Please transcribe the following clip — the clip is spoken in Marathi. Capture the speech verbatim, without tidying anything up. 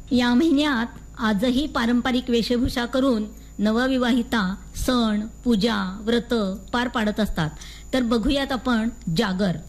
या महिन्यात आजही पारंपरिक वेशभूषा करून नवविवाहिता सण, पूजा, व्रत पार पाडत असतात. तर बघूयात आपण जागर.